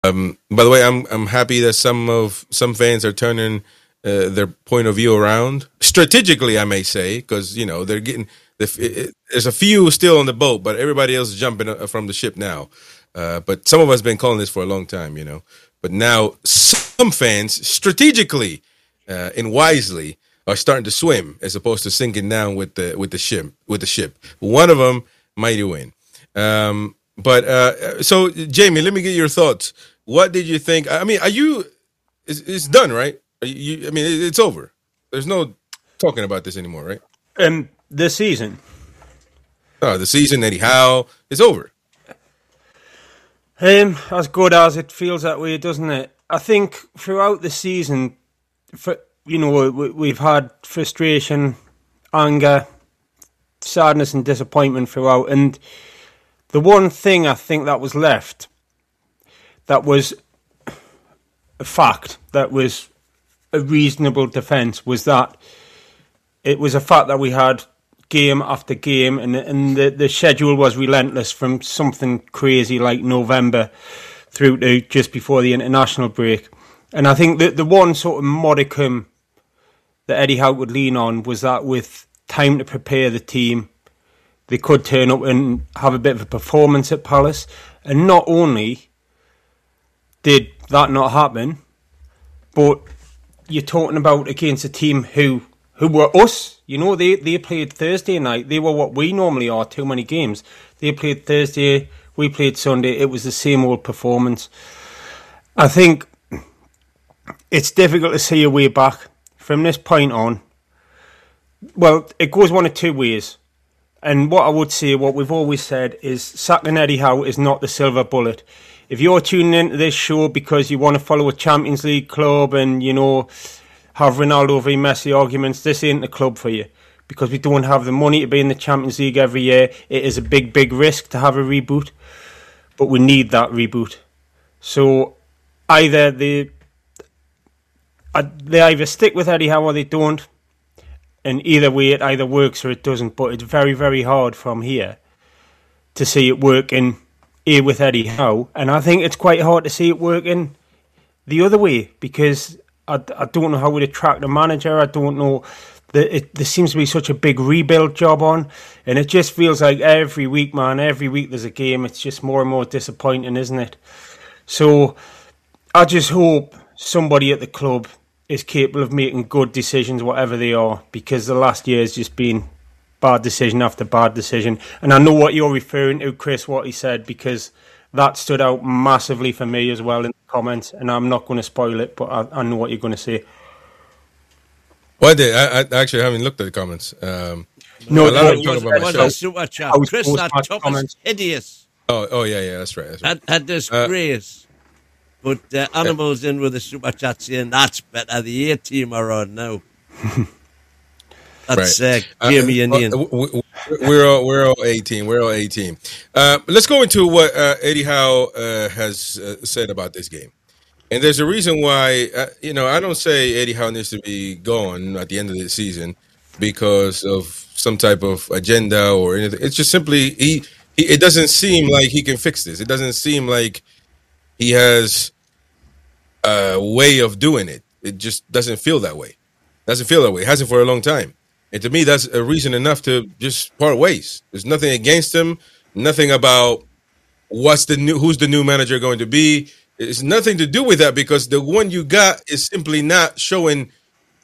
By the way, I'm happy that some fans are turning their point of view around strategically. I may say, because they're getting there's a few still on the boat, but everybody else is jumping from the ship now. But some of us been calling this for a long time, But now some fans strategically and wisely are starting to swim as opposed to sinking down with the ship. One of them might win. So Jamie, let me get your thoughts. What did you think? I mean, it's done, right? It's over. There's no talking about this anymore, right? This season. Oh, the season, Eddie Howe, is over. As good as it feels that way, doesn't it? I think throughout the season, we've had frustration, anger, sadness and disappointment throughout. And the one thing I think that was left, that was a fact, that was a reasonable defence, was that it was a fact that we had game after game, and the schedule was relentless from something crazy like November through to just before the international break. And I think that the one sort of modicum that Eddie Howe would lean on was that with time to prepare the team, they could turn up and have a bit of a performance at Palace. And not only did that not happen, but you're talking about against a team who were us. They played Thursday night. They were what we normally are, too many games. They played Thursday, we played Sunday. It was the same old performance. I think it's difficult to see a way back from this point on. Well, it goes one of two ways. And what I would say, what we've always said, is sacking Eddie Howe is not the silver bullet. If you're tuning into this show because you want to follow a Champions League club and, have Ronaldo v Messi arguments, this ain't the club for you, because we don't have the money to be in the Champions League every year. It is a big, big risk to have a reboot, but we need that reboot. So either they either stick with Eddie Howe or they don't, and either way it either works or it doesn't. But it's very, very hard from here to see it working here with Eddie Howe, and I think it's quite hard to see it working the other way, because I don't know how we'd attract a manager. I don't know. There seems to be such a big rebuild job on, and it just feels like every week there's a game. It's just more and more disappointing, isn't it? So I just hope somebody at the club is capable of making good decisions, whatever they are, because the last year has just been bad decision after bad decision. And I know what you're referring to, Chris, what he said, because that stood out massively for me as well in the comments, and I'm not going to spoil it, but I know what you're going to say. Well, I actually haven't looked at the comments. No, it was super chat. Chris, that top is hideous. Oh, yeah, that's right. That disgrace. But Animals in with the super chat saying that's better. The A team are on now. That's Jamie and Ian. We're all 18. We're all 18. Let's go into what Eddie Howe has said about this game. And there's a reason why, I don't say Eddie Howe needs to be gone at the end of the season because of some type of agenda or anything. It's just simply, it doesn't seem like he can fix this. It doesn't seem like he has a way of doing it. It just doesn't feel that way. It hasn't for a long time. And to me, that's a reason enough to just part ways. There's nothing against him, nothing about who's the new manager going to be. It's nothing to do with that, because the one you got is simply not showing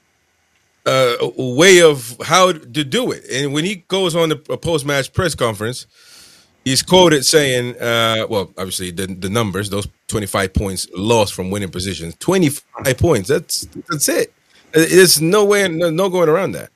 a way of how to do it. And when he goes on a post-match press conference, he's quoted saying, obviously the numbers, those 25 points lost from winning positions, 25 points. That's it. There's no way, no going around that.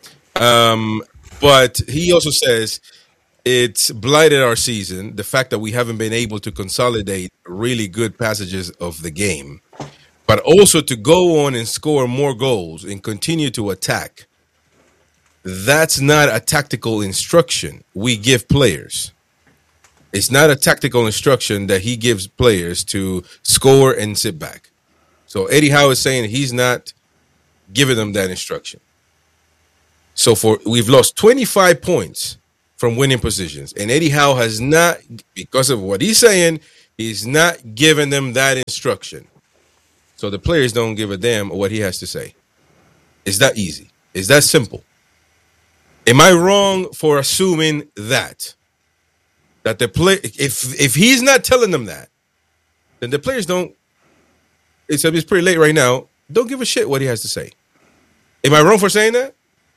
But he also says it's blighted our season, the fact that we haven't been able to consolidate really good passages of the game, but also to go on and score more goals and continue to attack. That's not a tactical instruction we give players. It's not a tactical instruction that he gives players to score and sit back. So Eddie Howe is saying he's not giving them that instruction. So we've lost 25 points from winning positions, and Eddie Howe has not, because of what he's saying, He's not giving them that instruction. So the players don't give a damn what he has to say. It's that easy. It's that simple. Am I wrong for assuming that the play if he's not telling them that, then the players don't. It's pretty late right now. Don't give a shit what he has to say. Am I wrong for saying that?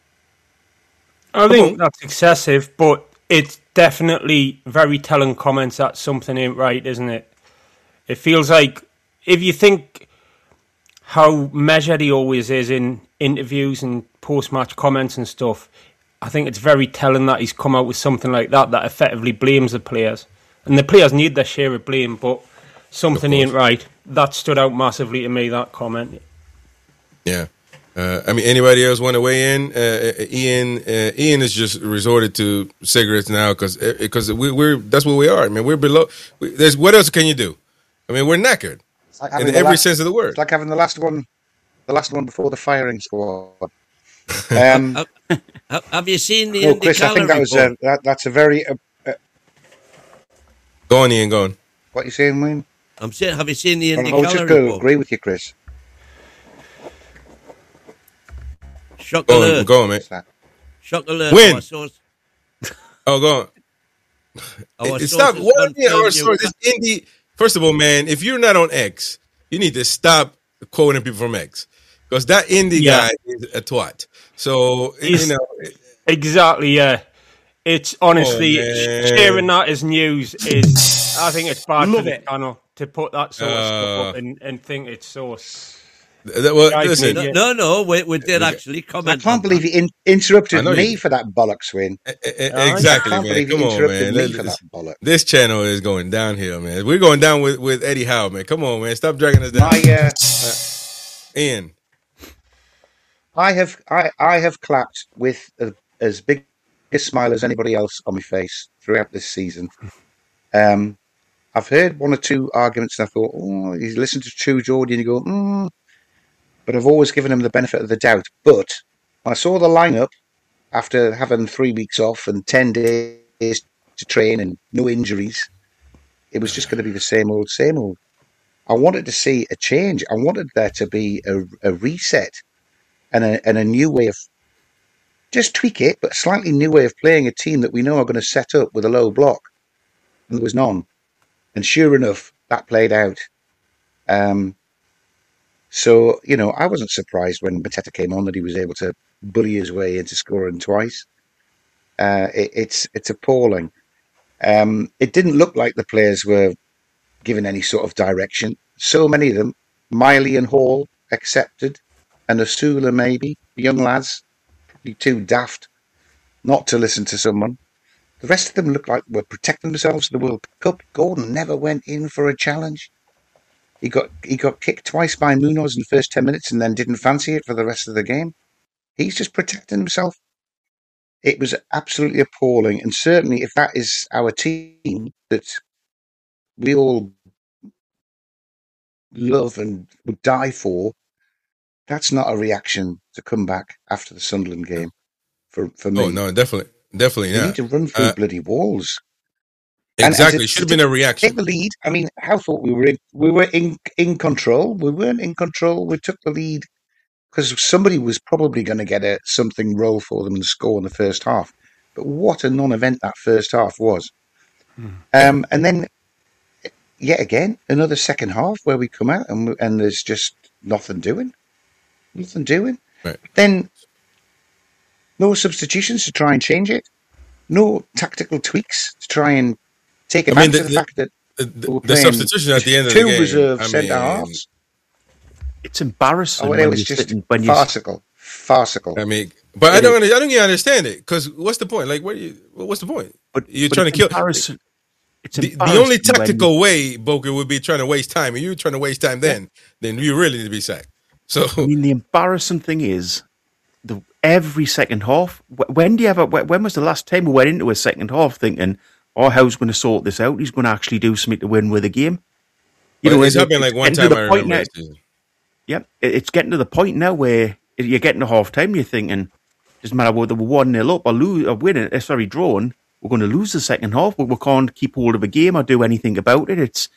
I think that's excessive, but it's definitely very telling comments that something ain't right, isn't it? It feels like, if you think how measured he always is in interviews and post-match comments and stuff, I think it's very telling that he's come out with something like that effectively blames the players. And the players need their share of blame, but something ain't right. That stood out massively to me, that comment. Yeah. Anybody else want to weigh in? Ian has just resorted to cigarettes now because we're that's what we are. I mean, we're below. What else can you do? I mean, we're knackered in every sense of the word. It's like having the last one before the firing squad. Have you seen the Indy Chris, I think that's a very. Go on, Ian. Go on. What are you saying, Wayne? I'm saying, have you seen the Indy I was just going to agree with you, Chris. Shock alert. Go on, mate. Shock alert. Win. Go on. Stop. This Indy. First of all, man, if you're not on X, you need to stop quoting people from X, because that Indy guy is a twat. So exactly, yeah. It's honestly sharing that as news is. I think it's bad for the channel to put that sort of stuff up and think it's so. Listen, no, we did actually comment. I can't believe you interrupted me for that bollocks, Wayne. Exactly, man. Come on, man. This channel is going downhill, man. We're going down with Eddie Howe, man. Come on, man. Stop dragging us down. Ian, I have clapped with as big a smile as anybody else on my face throughout this season. I've heard one or two arguments and I thought, you listen to True Geordie and you go, but I've always given him the benefit of the doubt. But when I saw the lineup after having 3 weeks off and 10 days to train and no injuries, it was just going to be the same old, same old. I wanted to see a change. I wanted there to be a reset and a new way of, just tweak it, but a slightly new way of playing a team that we know are going to set up with a low block. And there was none. And sure enough, that played out. So, I wasn't surprised when Mateta came on that he was able to bully his way into scoring twice. It's appalling. It didn't look like the players were given any sort of direction. So many of them, Miley and Hall accepted, and Asula maybe, young lads, probably too daft not to listen to someone. The rest of them looked like they were protecting themselves for the World Cup. Gordon never went in for a challenge. He got kicked twice by Munoz in the first 10 minutes and then didn't fancy it for the rest of the game. He's just protecting himself. It was absolutely appalling. And certainly if that is our team that we all love and would die for, that's not a reaction to come back after the Sunderland game for me. Oh, no, definitely not. You need to run through bloody walls. Exactly. It should have been a reaction. Take the lead. I mean, how thought we were in control. We weren't in control. We took the lead because somebody was probably going to get something roll for them and score in the first half. But what a non-event that first half was. And then, yet again, another second half where we come out and there's just nothing doing. Nothing doing. Right. Then, no substitutions to try and change it. No tactical tweaks to try and take it back to the fact that the substitution at the end of the game. 2 reserve centre-halves. It's embarrassing. It was just farcical. I mean, but I don't understand it, because what's the point? Like, what's the point? But you're trying to kill. The only tactical way, Boker, would be trying to waste time. And you're trying to waste time then you really need to be sacked. So I mean, the embarrassing thing is, every second half. When was the last time we went into a second half thinking, how's going to sort this out? He's going to actually do something to win with a game. It's happened like one time I remember. Yeah, it's getting to the point now where you're getting to half time, you're thinking, doesn't matter whether we're 1-0 up or drawing, we're going to lose the second half, but we can't keep hold of a game or do anything about it.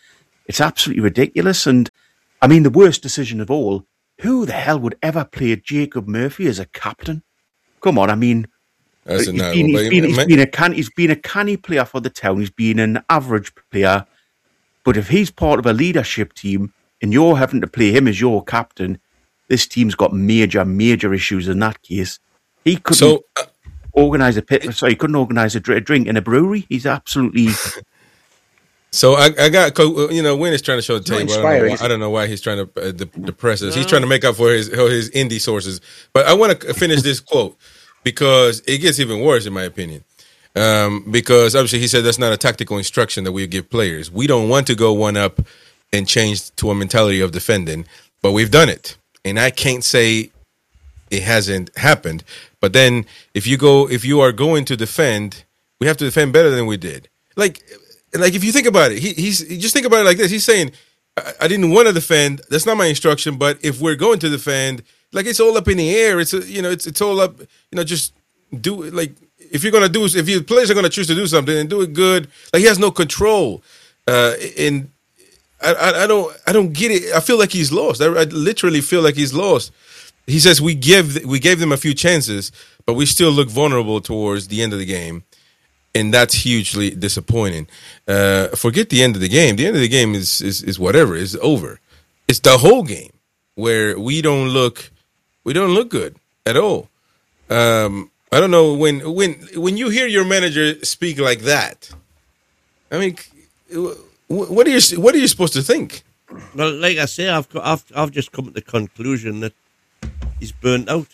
It's absolutely ridiculous. And I mean, the worst decision of all, who the hell would ever play Jacob Murphy as a captain? Come on, I mean, That's he's not. been a canny player for the town. He's been an average player. But if he's part of a leadership team and you're having to play him as your captain, this team's got major issues in that case. He couldn't organize he couldn't organize a drink in a brewery. He's absolutely. So I got, Win is trying to show the not table. I don't know why he's trying to depress us. He's trying to make up for his indie sources. But I want to finish this quote because it gets even worse, in my opinion. Because obviously he said that's not a tactical instruction that we give players. We don't want to go one up and change to a mentality of defending, but we've done it. And I can't say it hasn't happened. But then if you are going to defend, we have to defend better than we did. Like if you think about it, he's just think about it like this. He's saying, I didn't want to defend. That's not my instruction. But if we're going to defend, like it's all up in the air. It's all up. Just do it. Like if you're gonna do, if your players are gonna choose to do something and do it good, like he has no control. And I don't get it. I feel like he's lost. I literally feel like he's lost. He says we gave them a few chances, but we still look vulnerable towards the end of the game. And that's hugely disappointing. Forget the end of the game. The end of the game is whatever. It's over. It's the whole game where we don't look good at all. I don't know when you hear your manager speak like that. I mean, what are you supposed to think? Well, like I say, I've just come to the conclusion that he's burnt out.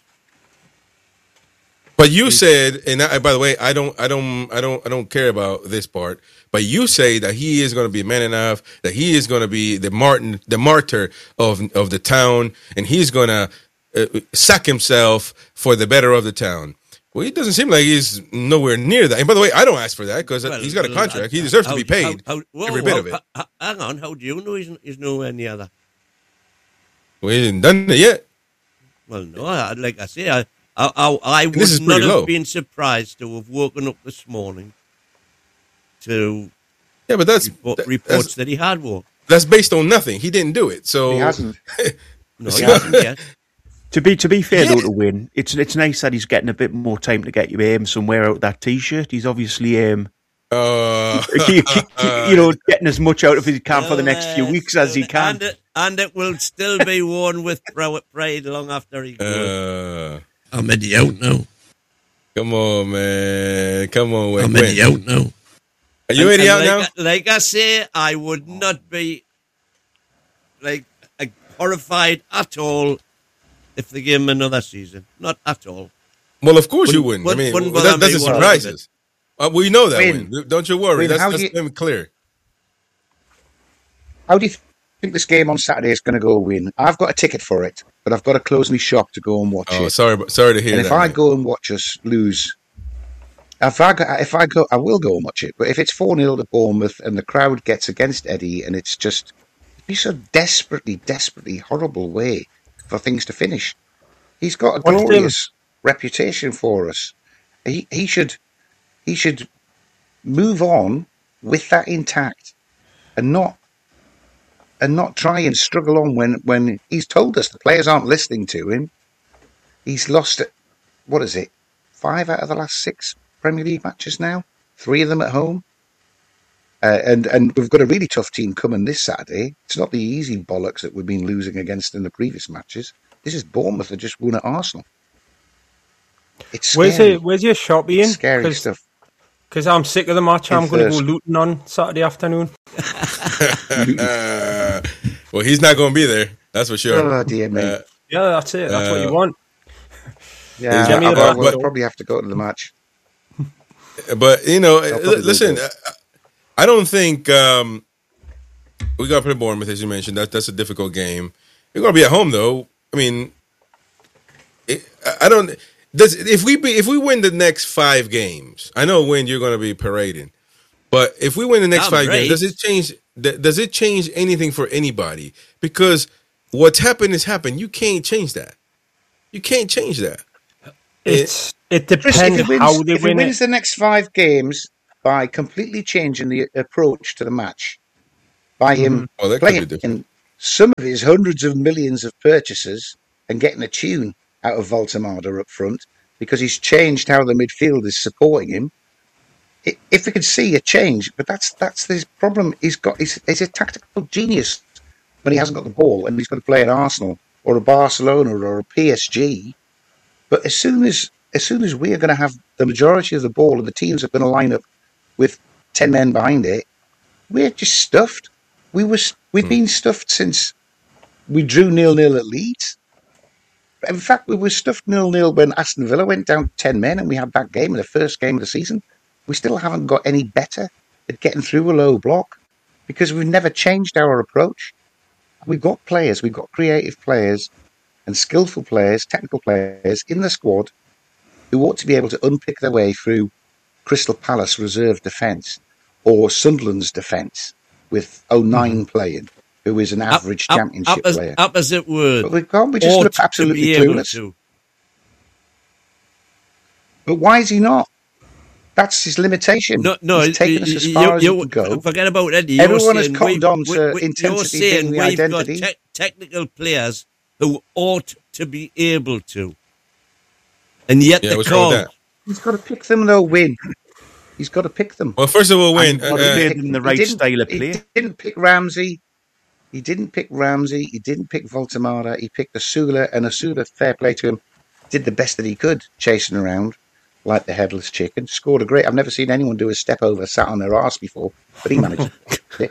But you said, and by the way, I don't care about this part. But you say that he is going to be man enough, that he is going to be the martyr of the town, and he's going to sack himself for the better of the town. Well, it doesn't seem like he's nowhere near that. And by the way, I don't ask for that because he's got a contract. He deserves to be paid every bit of it. Hang on, how do you know he's nowhere near that? Well, he hasn't done it yet. Well, no, like I say, I would not have been surprised to have woken up this morning to but that's reports that he had walked. That's based on nothing. He didn't do it, so he hasn't. No, he hasn't yet. To be fair though, to Win, it's nice that he's getting a bit more time to get you somewhere out of that T-shirt. He's obviously getting as much out of it as he can for the next few weeks as he can, and it will still be worn with pride long after he goes. I'm Eddie out now. Come on, man. Come on, wait. I'm Eddie out now. Are you Eddie out now? Like I say, I would not be horrified at all if they gave him another season. Not at all. Well, of course you wouldn't. I mean, that doesn't surprise us. We know that, Win. Don't you worry. That's clear. How do you think this game on Saturday is going to go, Win? I've got a ticket for it, but I've got to close my shop to go and watch it. Sorry to hear that. And if I go and watch us lose, if I go, I will go and watch it. But if it's 4-0 to Bournemouth and the crowd gets against Eddie, and it's just be so desperately horrible way for things to finish. He's got a glorious reputation for us. He should move on with that intact, and not try and struggle on when he's told us the players aren't listening to him. He's lost, 5 out of the last 6 Premier League matches now, 3 of them at home. And we've got a really tough team coming this Saturday. It's not the easy bollocks that we've been losing against in the previous matches. This is Bournemouth that just won at Arsenal. It's scary. Where's your shop, Ian? Scary stuff. Because I'm sick of the match. I'm going to go looting on Saturday afternoon. Well, he's not going to be there. That's for sure. Oh, dear me. Yeah, that's it. That's what you want. Yeah, I'll probably have to go to the match. But, listen, I don't think we got to play Bournemouth, as you mentioned. That's a difficult game. We're going to be at home, though. I mean, I don't... If we win the next 5 games, I know when you're going to be parading, but if we win the next 5 games, does it change anything for anybody? Because what's happened has happened. You can't change that. You can't change that. It depends how they win. If he wins the next 5 games by completely changing the approach to the match, by him playing some of his hundreds of millions of purchases and getting a tune out of Voltemada up front because he's changed how the midfield is supporting him. If we could see a change, but that's his problem. He's a tactical genius when he hasn't got the ball and he's got to play at Arsenal or a Barcelona or a PSG. But as soon as we are going to have the majority of the ball and the teams are going to line up with 10 men behind it, we're just stuffed. We've been stuffed since we drew 0-0 at Leeds. In fact, we were stuffed 0-0 when Aston Villa went down 10 men and we had that game in the first game of the season. We still haven't got any better at getting through a low block because we've never changed our approach. We've got players, we've got creative players and skillful players, technical players in the squad who ought to be able to unpick their way through Crystal Palace reserve defence or Sunderland's defence with O'Nien playing, who is an average championship player. Opposite word. But we can't. We just look absolutely clueless. But why is he not? That's his limitation. No, he's taken us as far as he can go. Forget about Eddie. Everyone has cottoned on to intensity being the we've identity. Got technical players who ought to be able to, and yet they can't. He's got to pick them, though. Win. He's got to pick them. Well, first of all, Win. In the right style of play. He didn't pick Ramsey. He didn't pick Voltemada. He picked Asula, and Asula, fair play to him, did the best that he could, chasing around like the headless chicken. Scored a great. I've never seen anyone do a step over, sat on their arse before, but he managed it.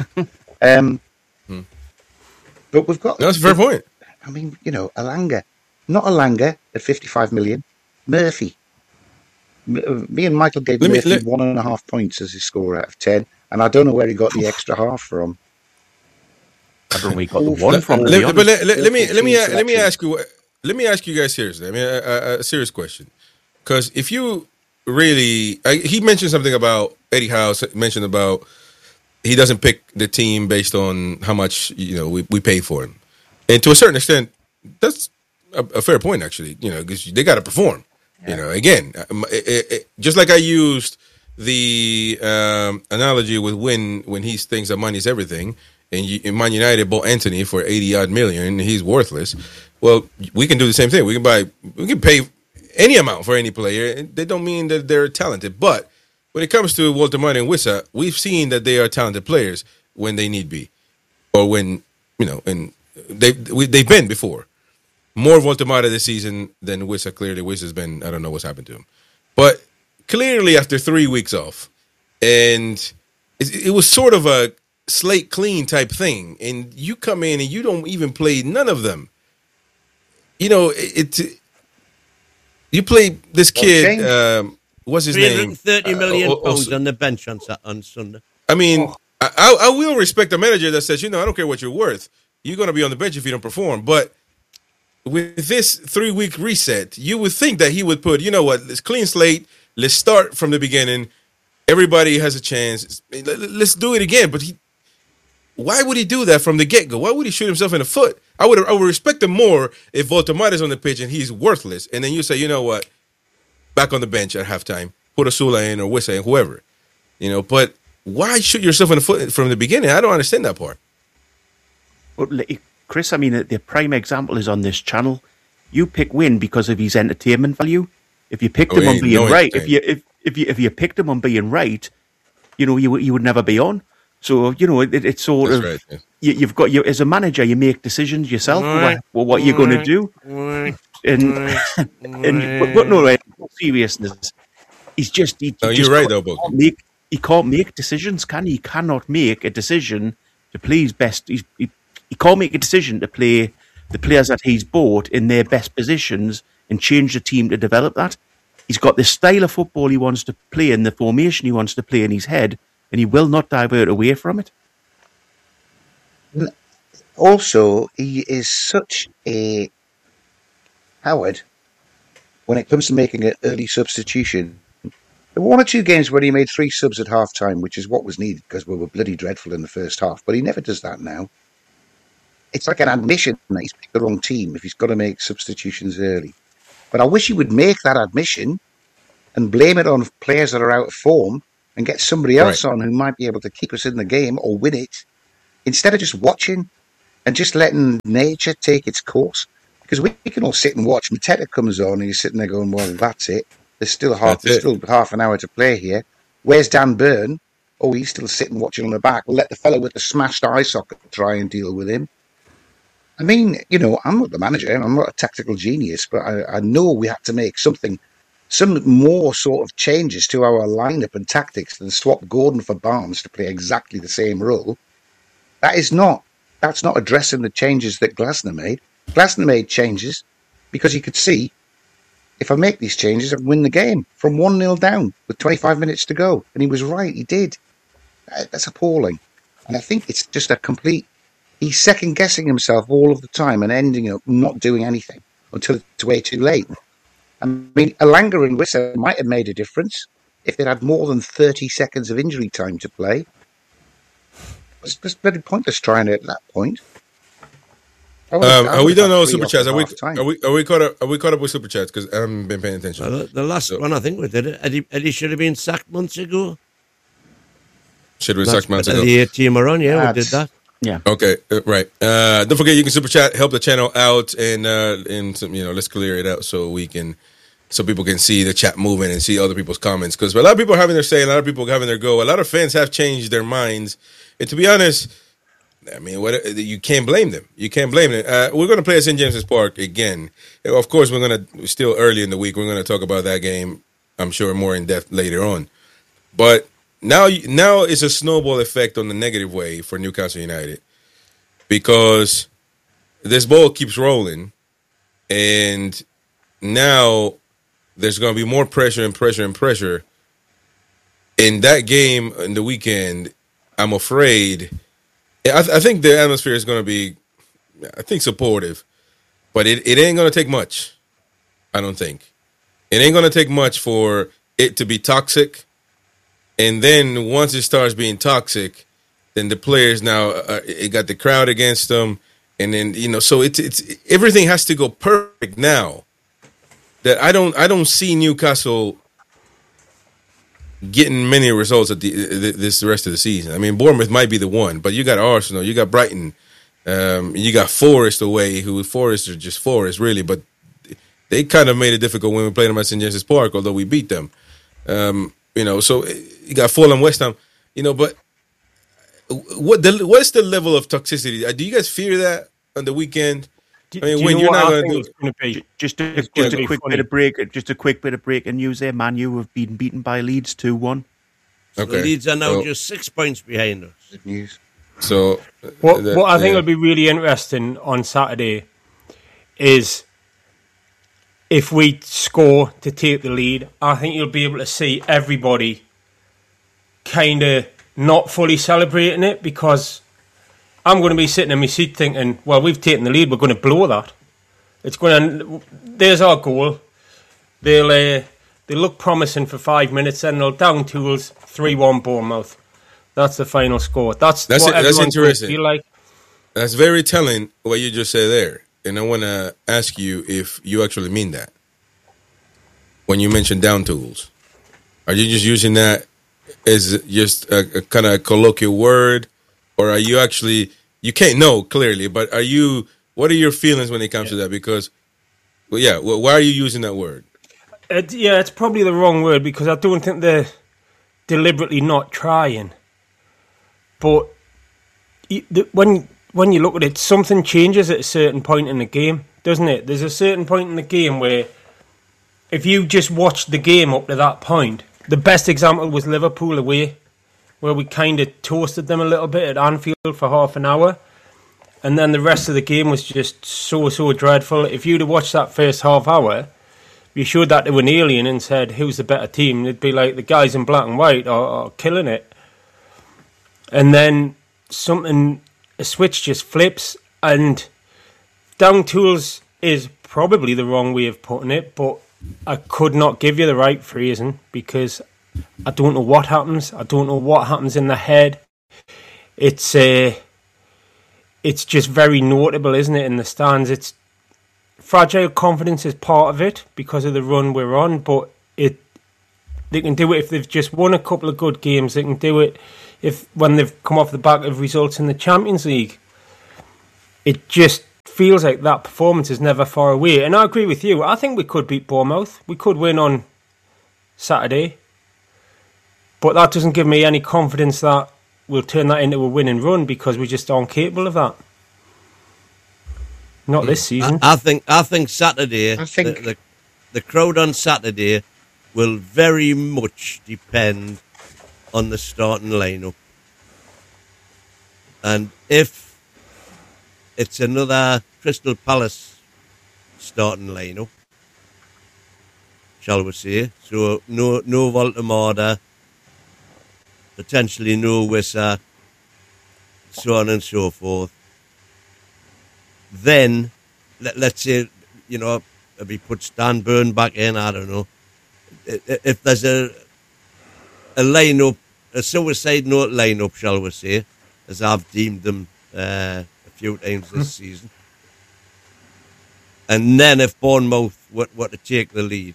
But we've got. That's a fair point. I mean, Elanga, not Elanga at 55 million. Murphy. Me and Michael gave Murphy 1.5 points as his score out of 10, and I don't know where he got the extra half from. I don't know where he got the one from. But let me ask you. Let me ask you guys seriously. I mean, a serious question, because if you really, he mentioned something about Eddie Howe mentioned about he doesn't pick the team based on how much we pay for him, and to a certain extent, that's a fair point actually. Because they got to perform. Yeah. Again, just like I used the analogy with when he thinks that money is everything, and Man United bought Anthony for 80-odd million, and he's worthless. Well, we can do the same thing. We can pay any amount for any player. They don't mean that they're talented, but when it comes to Voltemada and Wissa, we've seen that they are talented players when they need be, or when and they've been before. More Voltemada this season than Wissa. Clearly, Wissa's been, I don't know what's happened to him. But clearly after 3 weeks off, and it was sort of a slate clean type thing, and you come in and you don't even play none of them. You play this kid, what's his name? £330 million on the bench on Sunday. I mean, I will respect a manager that says, I don't care what you're worth. You're going to be on the bench if you don't perform. But with this 3-week reset, you would think that he would put, let's clean slate. Let's start from the beginning. Everybody has a chance. Let's do it again. But why would he do that from the get-go? Why would he shoot himself in the foot? I would respect him more if Voltemada's on the pitch and he's worthless. And then you say, you know what? Back on the bench at halftime. Put Asula in or Wissa in, whoever. But why shoot yourself in the foot from the beginning? I don't understand that part. Well, Chris, I mean, the prime example is on this channel. You pick Win because of his entertainment value. If you picked him on being right, if you picked him on being right, you would never be on. So it's sort of right, yeah. You've got as a manager, you make decisions yourself. What you're going to do, but no, in seriousness, you're right though, Book. He can't make decisions, can he? He cannot make a decision to play his best. He can't make a decision to play the players that he's bought in their best positions and change the team to develop that. He's got the style of football he wants to play and the formation he wants to play in his head, and he will not divert away from it. Also, he is such a coward when it comes to making an early substitution. There were 1 or 2 games where he made 3 subs at half-time, which is what was needed because we were bloody dreadful in the first half, but he never does that now. It's like an admission that he's picked the wrong team if he's got to make substitutions early. But I wish he would make that admission and blame it on players that are out of form and get somebody else on who might be able to keep us in the game or win it instead of just watching and just letting nature take its course. Because we can all sit and watch. Mateta comes on and you're sitting there going, well, that's it. There's still half an hour to play here. Where's Dan Burn? Oh, he's still sitting watching on the back. We'll let the fellow with the smashed eye socket try and deal with him. I mean, I'm not the manager. I'm not a tactical genius, but I know we had to make some more sort of changes to our lineup and tactics than swap Gordon for Barnes to play exactly the same role. That's not addressing the changes that Glasner made. Glasner made changes because he could see, if I make these changes, I win the game from 1-0 down with 25 minutes to go. And he was right, he did. That's appalling. And I think it's just he's second-guessing himself all of the time and ending up not doing anything until it's way too late. I mean, Elanga and Wissa might have made a difference if they'd had more than 30 seconds of injury time to play. It's just very pointless trying it at that point. Are we done on super chats? Are we caught up with super chats? Because I haven't been paying attention. Well, the last one I think we did it. Eddie should have been sacked months ago. Should have been sacked months ago. The team are on, yeah, we did that. Yeah. Okay. Right. Don't forget you can super chat, help the channel out, and let's clear it out so people can see the chat moving and see other people's comments. Because a lot of people are having their say, a lot of people are having their go. A lot of fans have changed their minds, and to be honest, I mean, you can't blame them. You can't blame them. We're going to play at St. James's Park again. Of course, still early in the week, we're going to talk about that game, I'm sure, more in depth later on. But now it's a snowball effect on the negative way for Newcastle United, because this ball keeps rolling, and now there's going to be more pressure and pressure and pressure. In that game in the weekend, I'm afraid... I think the atmosphere is going to be, supportive, but it ain't going to take much. I don't think. It ain't going to take much for it to be toxic, and then once it starts being toxic, then the players now it got the crowd against them, and then so it's everything has to go perfect now. That I don't see Newcastle getting many results at this rest of the season. I mean, Bournemouth might be the one, but you got Arsenal, you got Brighton, you got Forest away, Forest are just Forest, really, but they kind of made it difficult when we played them at St. James's Park, although we beat them. So you got Fulham, West Ham, but what's the level of toxicity? Do you guys fear that on the weekend? I mean, when you're not going to do just a quick bit of breaking news there. Man U have been beaten by Leeds 2-1. Okay. So Leeds are now just 6 points behind us. Good news. So what I think will be really interesting on Saturday is if we score to take the lead. I think you'll be able to see everybody kind of not fully celebrating it, because I'm going to be sitting in my seat thinking, well, we've taken the lead, we're going to blow that. There's our goal. They look promising for 5 minutes, and they'll down tools 3-1 Bournemouth. That's the final score. That's interesting. Feel like. That's very telling what you just said there, and I want to ask you if you actually mean that when you mention down tools. Are you just using that as just a kind of colloquial word? Or are you actually, you can't know clearly, but what are your feelings when it comes to that? Because, why are you using that word? It's probably the wrong word, because I don't think they're deliberately not trying. But when you look at it, something changes at a certain point in the game, doesn't it? There's a certain point in the game where if you just watched the game up to that point, the best example was Liverpool away, where we kind of toasted them a little bit at Anfield for half an hour. And then the rest of the game was just so dreadful. If you'd have watched that first half hour, you showed that to an alien and said, who's the better team? It'd be like the guys in black and white are killing it. And then a switch just flips, and down tools is probably the wrong way of putting it, but I could not give you the right phrasing, because I don't know what happens. I don't know what happens in the head. It's just very notable, isn't it, in the stands? It's fragile confidence is part of it because of the run we're on, but they can do it if they've just won a couple of good games. They can do it when they've come off the back of results in the Champions League. It just feels like that performance is never far away. And I agree with you. I think we could beat Bournemouth. We could win on Saturday. But that doesn't give me any confidence that we'll turn that into a winning run, because we just aren't capable of that. Not this season. I think Saturday, the crowd on Saturday will very much depend on the starting lineup. And if it's another Crystal Palace starting lineup, shall we say, so no Voltemada, potentially no Wissa, so on and so forth, then let's say, if he puts Dan Burn back in, I don't know, if there's a lineup, a suicide note lineup, shall we say, as I've deemed them a few times this season, and then if Bournemouth were to take the lead,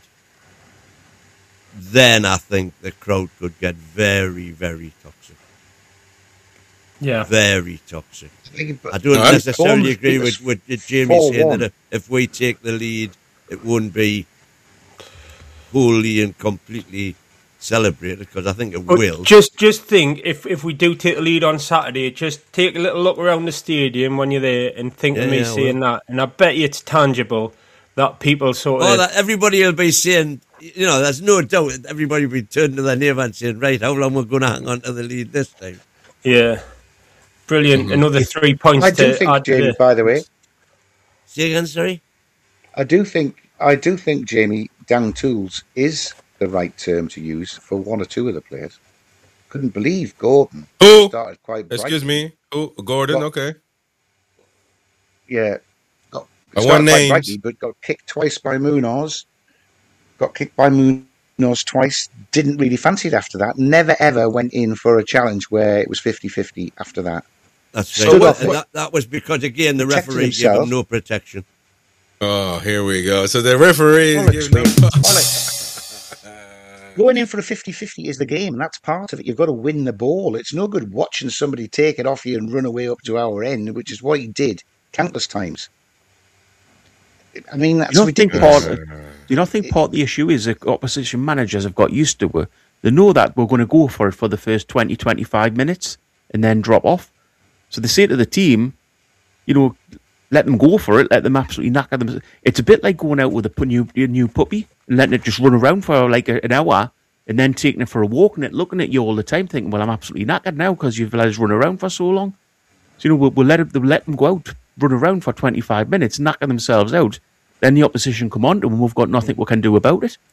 then I think the crowd could get very, very toxic. Yeah. Very toxic. I don't necessarily agree with Jamie saying that if we take the lead, it wouldn't be wholly and completely celebrated, because I think it will. Just think, if we do take the lead on Saturday, just take a little look around the stadium when you're there and think of me saying that. And I bet you it's tangible that people sort of... that everybody will be saying... there's no doubt everybody will be turning to their neighbour and saying, right, how long we're going to hang on to the lead this time? Yeah. Brilliant. Mm-hmm. Another 3 points I do think, Jamie, by the way... Say again, sorry? I do think, Jamie, down tools is the right term to use for one or two of the players. Couldn't believe Gordon started quite bright. Excuse me? Gordon, okay. Yeah. I want names. But got kicked twice by Munoz. Got kicked by Munoz twice. Didn't really fancy it after that. Never, ever went in for a challenge where it was 50-50 after that. That's right. That was because, again, the referee gave him no protection. Oh, here we go. So the referee... Going in for a 50-50 is the game, and that's part of it. You've got to win the ball. It's no good watching somebody take it off you and run away up to our end, which is what he did countless times. I mean, that's ridiculous. Do you not think part of the issue is that opposition managers have got used to it? They know that we're going to go for it for the first 20, 25 minutes and then drop off. So they say to the team, let them go for it, let them absolutely knacker them. It's a bit like going out with a new puppy and letting it just run around for like an hour and then taking it for a walk and it looking at you all the time thinking, well, I'm absolutely knackered now because you've let us run around for so long. So, we'll let them go out, run around for 25 minutes, knacker themselves out. Then the opposition come on to them and we've got nothing we can do about it.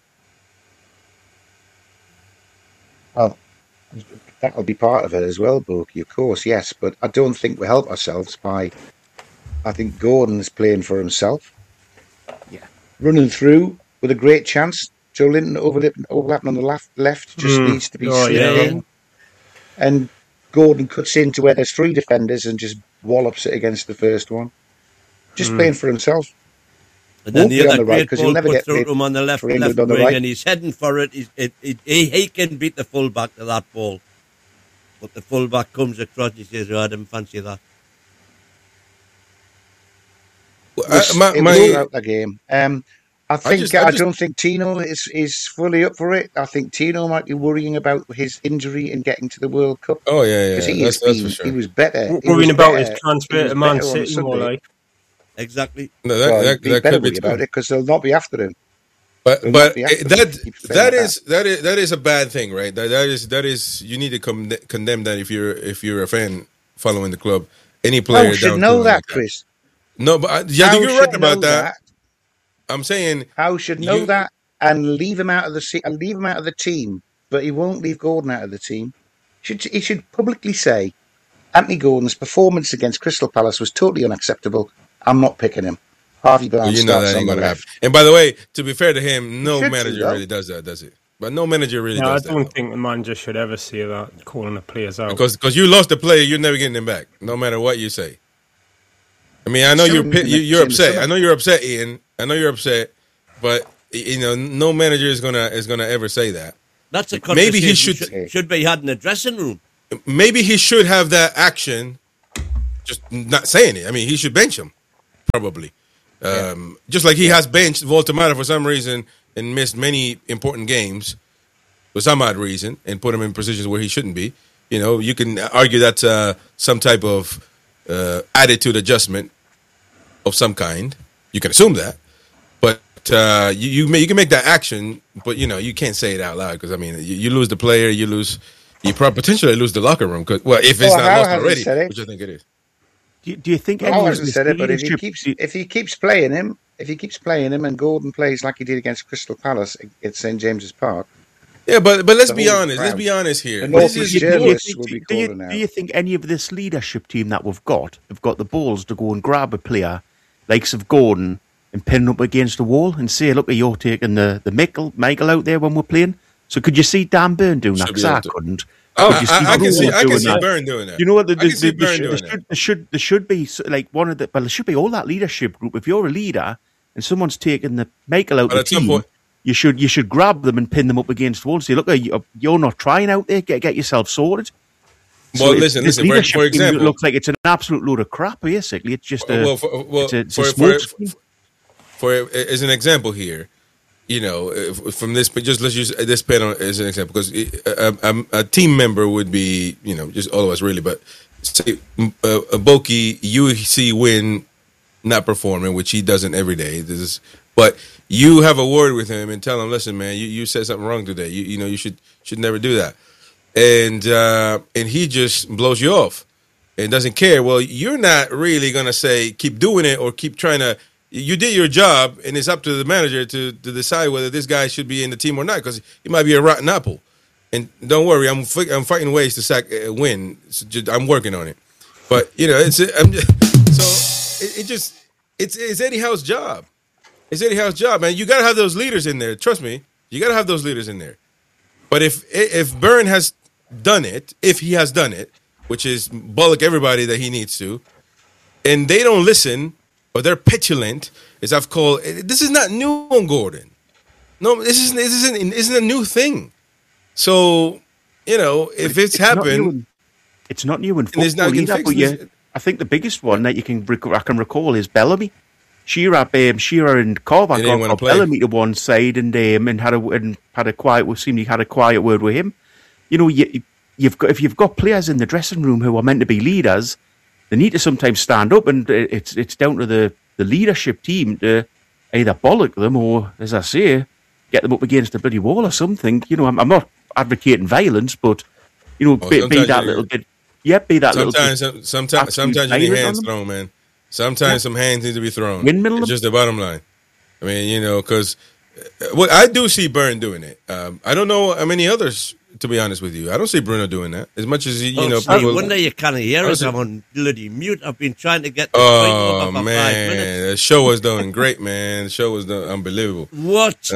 Well, that'll be part of it as well, Borky, of course, yes. But I don't think we help ourselves by... I think Gordon's playing for himself. Yeah. Running through with a great chance. Joe Linton overlapping on the left just needs to be slipped in. And Gordon cuts into where there's three defenders and just wallops it against the first one. Just playing for himself. And then the other great ball put through to him on the left wing, and he's heading for it. He can beat the fullback to that ball. But the fullback comes across, he says, I didn't fancy that. Throughout the game. I don't think Tino is fully up for it. I think Tino might be worrying about his injury and getting to the World Cup. Oh yeah, because that's for sure. He was better. Worrying about his transfer to Man City more like. Exactly. No, that could be about it because they'll not be after him. But that is a bad thing, right? That is you need to condemn that if you're a fan following the club. Any player should know that, Chris. No, but you're right about that. I'm saying Howe should know that and leave him out of the team, but he won't leave Gordon out of the team. He should publicly say, Anthony Gordon's performance against Crystal Palace was totally unacceptable. I'm not picking him. Harvey Barnes starts on the left. And by the way, to be fair to him, no manager really does that, does it? But no manager really does that. I don't think the manager should ever say that, calling the players out. Because you lost the player, you're never getting them back, no matter what you say. I mean, I know you're upset. I know you're upset, Ian. I know you're upset, but no manager is gonna ever say that. That's a conversation maybe he should be had in the dressing room. maybe he should have that action. Just not saying it. I mean, he should bench him, probably. Just like he has benched Voltemata for some reason and missed many important games for some odd reason and put him in positions where he shouldn't be. You know, you can argue that's some type of attitude adjustment of some kind. You can assume that, but you can make that action, but you can't say it out loud because I mean, you lose the player, you potentially lose the locker room. Cause, if it's not lost already, which I think it is. Do you think? I hasn't said it, but if he keeps playing him, and Gordon plays like he did against Crystal Palace at St James's Park. Yeah, but let's be honest. Let's be honest here. Do you think any of this leadership team that we've got have got the balls to go and grab a player likes of Gordon and pin him up against the wall and say, "Look, you're taking the Michael out there when we're playing"? So could you see Dan Burn doing that? Because I couldn't. I can see Burn doing that. You know what? There should be like one of the. Well, there should be all that leadership group. If you're a leader and someone's taking the Michael out of the team, you should grab them and pin them up against the wall and say, "Look, you're not trying out there. Get yourself sorted." Well, listen. For example, it looks like it's an absolute load of crap. Basically, it's just as an example here. From this, just let's use this panel as an example, because a team member would be, just all of us really, but say Boki, you see Win not performing, which he doesn't every day. But you have a word with him and tell him, listen, man, you said something wrong today. You should never do that, and he just blows you off and doesn't care. Well, you're not really gonna say keep doing it or keep trying to. You did your job, and it's up to the manager to decide whether this guy should be in the team or not, because he might be a rotten apple. And don't worry, I'm fighting ways to sack Win. I'm working on it. But it's Eddie Howe's job. It's Eddie Howe's job, man. You got to have those leaders in there. Trust me, you got to have those leaders in there. But if Byrne has done it, which is bollock everybody that he needs to, and they don't listen. Or they're petulant, as I've called. This is not new on Gordon. No, this isn't a new thing. So, if it's happened, it's not new in football either. But I think the biggest one that I can recall is Bellamy. Shearer and Carver got Bellamy to one side and had a quiet word with him. If you've got players in the dressing room who are meant to be leaders. They need to sometimes stand up, and it's down to the leadership team to either bollock them or, as I say, get them up against the bloody wall or something. I'm not advocating violence, but be that little bit. Yeah, be that little bit. Sometimes you need hands thrown, man. Sometimes some hands need to be thrown. It's just the bottom line. I mean, because I do see Byrne doing it. I don't know how many others. To be honest with you, I don't see Bruno doing that as much as people. One day you can't hear us. I'm on bloody mute. I've been trying to get. Oh man, the show was doing great, man. The show was doing unbelievable. What?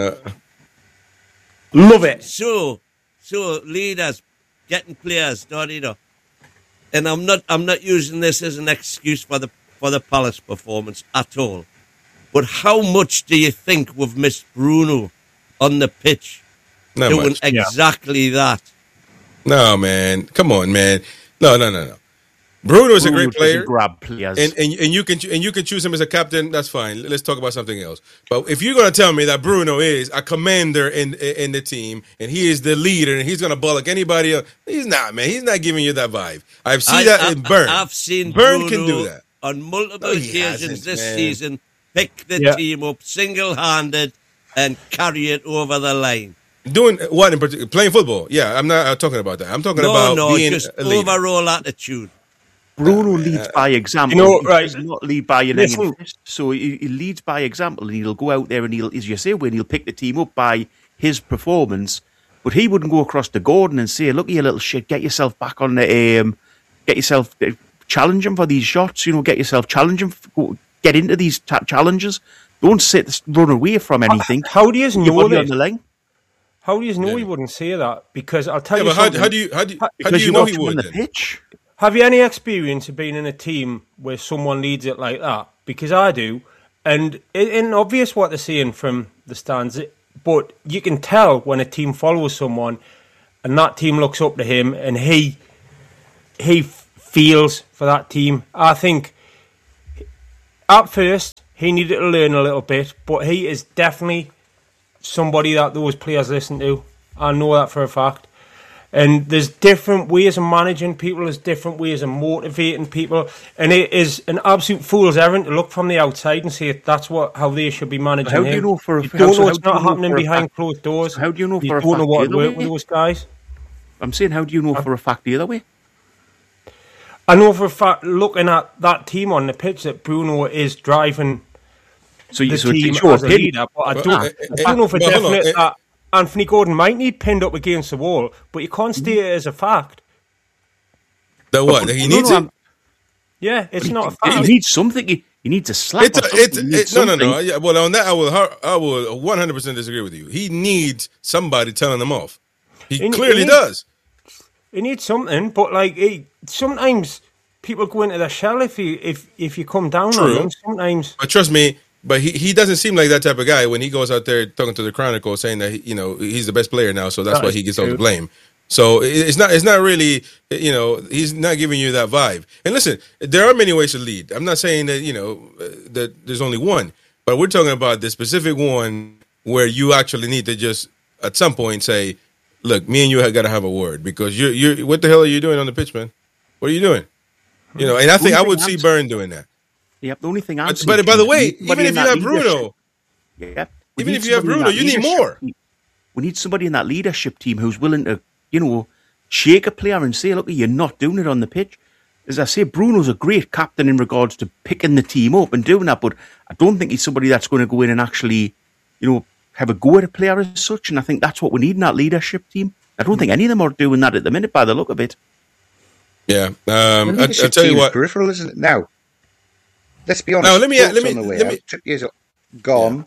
Love it. So leaders getting players, and I'm not using this as an excuse for the Palace performance at all. But how much do you think we've missed Bruno on the pitch? Not doing much. Exactly that. No, man. Come on, man. No. Bruno is a great player. Grab players. And you can choose him as a captain. That's fine. Let's talk about something else. But if you're going to tell me that Bruno is a commander in the team and he is the leader and he's going to bollock anybody else, he's not, man. He's not giving you that vibe. I've seen that in Byrne. I've seen Byrne Bruno can do that on multiple occasions this season. Pick the team up single-handed and carry it over the line. Doing what in particular? Playing football? Yeah, I'm not talking about that. I'm talking about being just a leader. Overall attitude. Bruno leads by example. He does not lead by an iron fist. So he leads by example, and he'll go out there and he'll, as you say, he'll pick the team up by his performance. But he wouldn't go across to Gordon and say, "Look, you little shit, get yourself back on the challenge him for these shots. Get yourself challenge him, get into these challenges. Don't run away from anything." How do you know on the line? How do you know he wouldn't say that? Because I'll tell you but something. How do you know he would? On the pitch? Have you any experience of being in a team where someone leads it like that? Because I do, and it's obvious what they're saying from the stands. But you can tell when a team follows someone, and that team looks up to him, and he he feels for that team. I think at first he needed to learn a little bit, but he is definitely somebody that those players listen to. I know that for a fact. And there's different ways of managing people, there's different ways of motivating people, and it is an absolute fool's errand to look from the outside and say that's how they should be managing him. How do you know for a fact? You don't know it's not happening behind closed doors. How do you know for a fact? You don't know what work with those guys. I'm saying, how do you know for a fact the other way? I know for a fact, looking at that team on the pitch, that Bruno is driving the team as a leader, but I don't know for definite that Anthony Gordon might need pinned up against the wall, but you can't state it as a fact. The what? He needs it? Yeah, it's not a fact. He needs something. He needs a slap. No. Yeah, well, on that, I will 100% disagree with you. He needs somebody telling him off. He clearly does. He needs something, but sometimes people go into their shell if you come down on them. Sometimes, but trust me. But he doesn't seem like that type of guy when he goes out there talking to the Chronicle saying that he's the best player now, so that's why he gets all the blame. So it's not really he's not giving you that vibe. And listen, there are many ways to lead. I'm not saying that that there's only one, but we're talking about the specific one where you actually need to just at some point say, "Look, me and you have got to have a word because you're what the hell are you doing on the pitch, man? What are you doing?" And I think I would see Byrne doing that. Yep, the only thing I'm saying... But by the way, even if you have Bruno... Yeah, even if you have Bruno, you need more. We need somebody in that leadership team who's willing to, shake a player and say, look, you're not doing it on the pitch. As I say, Bruno's a great captain in regards to picking the team up and doing that, but I don't think he's somebody that's going to go in and actually, have a go at a player as such, and I think that's what we need in that leadership team. I don't think any of them are doing that at the minute by the look of it. Yeah. I'll tell you what... peripheral, isn't it? Now, let's be honest. Now, let me years gone.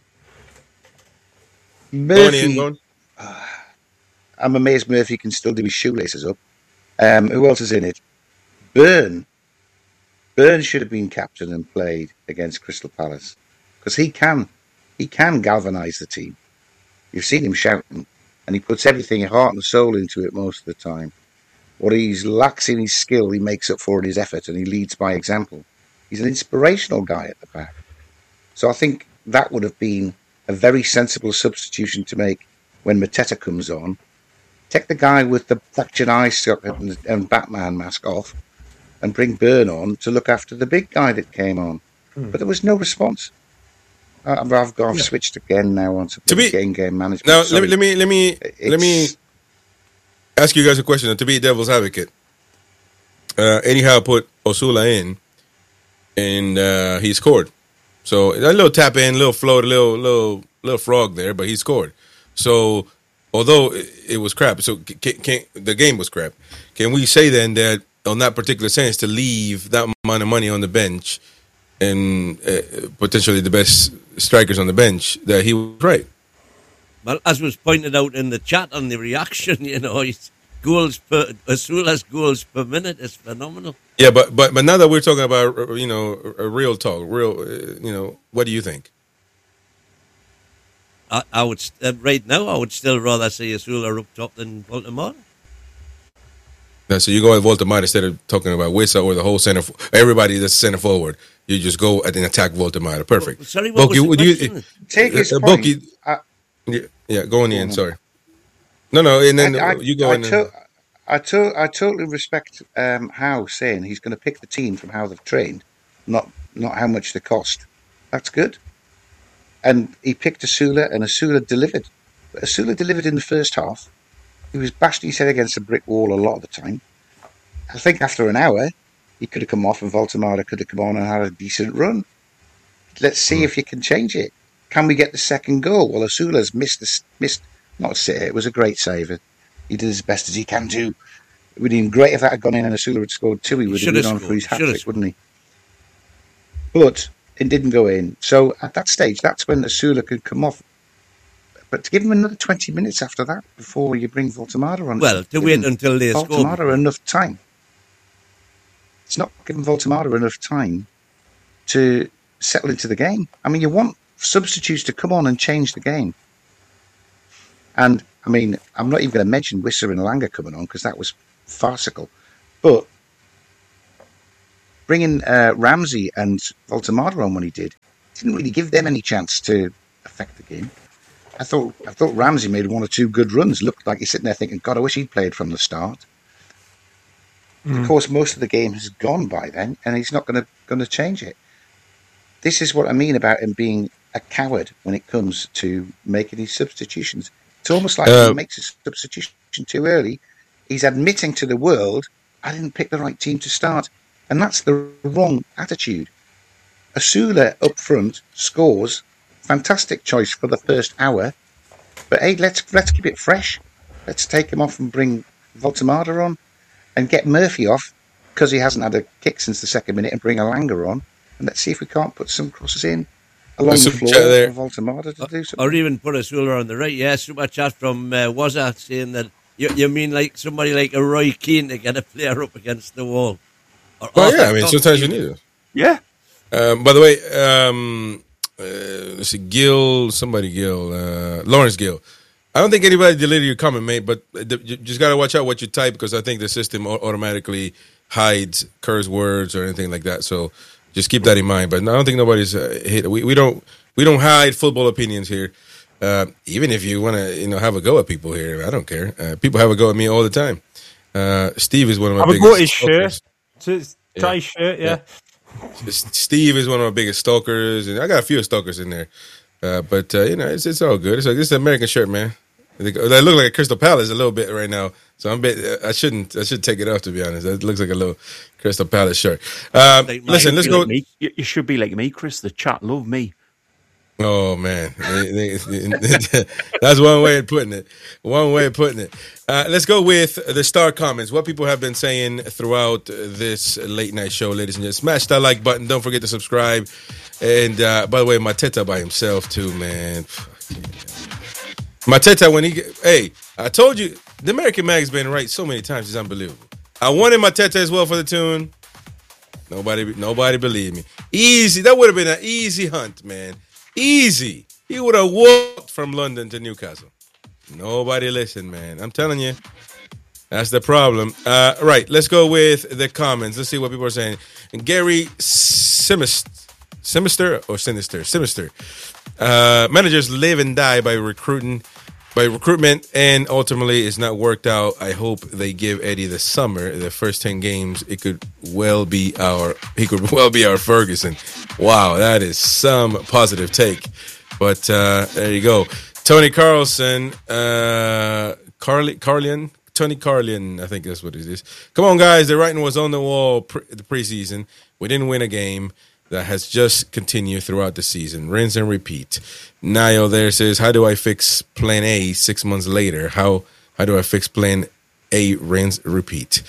Murphy. I'm amazed Murphy can still do his shoelaces up. Who else is in it? Byrne. Byrne should have been captain and played against Crystal Palace because he can galvanise the team. You've seen him shouting, and he puts everything, heart and soul, into it most of the time. What he lacks in his skill, he makes up for in his effort, and he leads by example. He's an inspirational guy at the back. So I think that would have been a very sensible substitution to make when Mateta comes on. Take the guy with the fractured eye socket and Batman mask off and bring Byrne on to look after the big guy that came on. But there was no response. I've switched again now onto game management. Now, let me ask you guys a question. To be devil's advocate, Eddie Howe put Osula in, and he scored. So a little tap in, little float, a little frog there, but he scored. So although it was crap, so the game was crap. Can we say then that on that particular sense to leave that amount of money on the bench and potentially the best strikers on the bench that he was right? Well, as was pointed out in the chat on the reaction, his Osula's goals per minute is phenomenal. Yeah, but now that we're talking about a real talk, what do you think? I would right now. I would still rather see Osula up top than Baltimore. Yeah, so you go at Baltimore instead of talking about Wissa or the whole center. Everybody that's center forward, you just go at and attack Baltimore. Perfect. Well, sorry, what was the question? Take his point. Yeah, go on in. Sorry. No, and then you go in. I totally respect Howe saying he's going to pick the team from how they've trained, not how much they cost. That's good. And he picked Osula, and Osula delivered. But Osula delivered in the first half. He was bashing his head against a brick wall a lot of the time. I think after an hour, he could have come off, and Voltemada could have come on and had a decent run. Let's see if you can change it. Can we get the second goal? Well, Osula's missed. Not a save. It was a great save. He did as best as he can do. It would have been great if that had gone in and Osula had scored two. He would have been on for his hat-trick, wouldn't he? But it didn't go in. So at that stage, that's when Osula could come off. But to give him another 20 minutes after that before you bring Voltemada on. Well, to wait until they score. Voltemada enough time. It's not giving Voltemada enough time to settle into the game. I mean, you want substitutes to come on and change the game. And, I mean, I'm not even going to mention Wissa and Langer coming on because that was farcical. But bringing Ramsey and Voltemada on when he didn't really give them any chance to affect the game. I thought Ramsey made one or two good runs. Looked like he's sitting there thinking, God, I wish he'd played from the start. Of course, most of the game has gone by then, and he's not going to change it. This is what I mean about him being a coward when it comes to making his substitutions. It's almost like he makes a substitution too early. He's admitting to the world, I didn't pick the right team to start. And that's the wrong attitude. Asula up front scores. Fantastic choice for the first hour. But hey, let's keep it fresh. Let's take him off and bring Voltemada on. And get Murphy off because he hasn't had a kick since the second minute and bring Alanga on. And let's see if we can't put some crosses in along the floor for Voltemada to do something. Or even put Asula on the right. Yeah, super chat from Wazza saying that you mean like somebody like a Roy Keane to get a player up against the wall. Well, yeah, I mean, sometimes you need it. Yeah. By the way, let's see, Lawrence Gill. I don't think anybody deleted your comment, mate, but you just got to watch out what you type because I think the system automatically hides curse words or anything like that. So just keep that in mind. But no, I don't think nobody's hate. We don't hide football opinions here. Even if you want to have a go at people here, I don't care. People have a go at me all the time. Steve is one of my biggest. I would go his shirt. His tie shirt, yeah. Steve is one of my biggest stalkers, and I got a few stalkers in there. But it's all good. It's like, this is an American shirt, man. They look like a Crystal Palace a little bit right now, so I should take it off, to be honest. It looks like a little Crystal Palace shirt. Listen, let's go. Like you should be like me, Chris. The chat love me. Oh man, that's one way of putting it. Let's go with the star comments. What people have been saying throughout this late night show, ladies and gentlemen. Smash that like button. Don't forget to subscribe. And by the way, Mateta by himself too, man. Mateta I told you the American Mag's been right so many times. It's unbelievable. I wanted Mateta as well for the tune. Nobody believed me. Easy. That would have been an easy hunt, man. Easy. He would have walked from London to Newcastle. Nobody listened, man. I'm telling you. That's the problem. Right. Let's go with the comments. Let's see what people are saying. And Gary Sinister. Managers live and die by recruitment, and ultimately it's not worked out. I hope they give Eddie the summer. The first 10 games, he could well be our Ferguson. Wow, that is some positive take. But there you go. Tony Carlson, Tony Carlian, I think that's what it is. Come on, guys. The writing was on the wall the preseason. We didn't win a game. That has just continued throughout the season. Rinse and repeat. Niall there says, how do I fix plan A 6 months later? How do I fix plan A, rinse, repeat?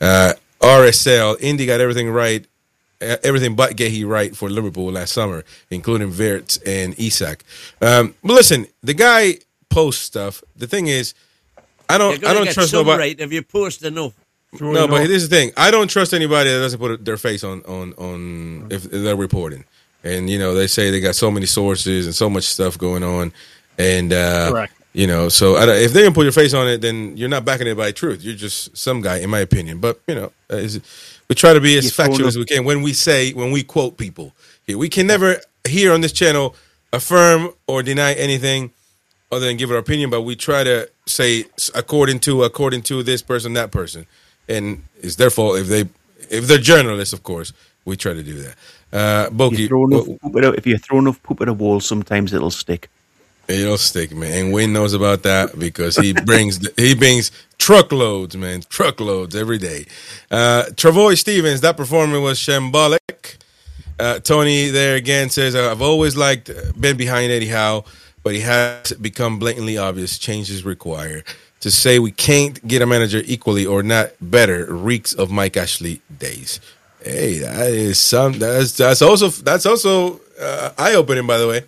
RSL, Indy got everything right, everything but Gehi right for Liverpool last summer, including Wirtz and Isak. But listen, the guy posts stuff. The thing is, I don't trust nobody. Right if you post enough. No, but here's the thing. I don't trust anybody that doesn't put their face on if they're reporting. And, they say they got so many sources and so much stuff going on. And, correct. So if they didn't put your face on it, then you're not backing it by truth. You're just some guy, in my opinion. But, we try to be as factual as we can when we quote people. We can never here on this channel affirm or deny anything other than give our opinion, but we try to say according to this person, that person. And it's their fault if they're journalists, of course. We try to do that. Boki, if you throw enough poop at a wall, sometimes it'll stick. It'll stick, man. And Wayne knows about that because he brings truckloads, man, truckloads every day. Travoy Stevens, that performance was shambolic. Tony there again says, I've always been behind Eddie Howe, but he has become blatantly obvious. Changes required. To say we can't get a manager equally or not better reeks of Mike Ashley days. Hey, that's also eye opening, by the way.